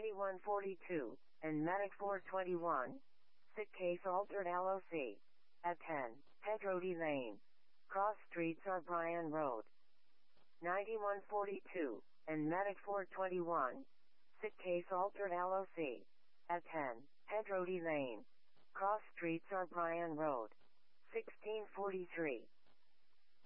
9142, and Medic 421. Sick case altered LOC. At 10, Pedro D. Lane. Cross Streets or Bryan Road. 9142, and Medic 421. Sick case altered LOC. At 10, Pedro D. Lane. Cross Streets or Bryan Road. 1643.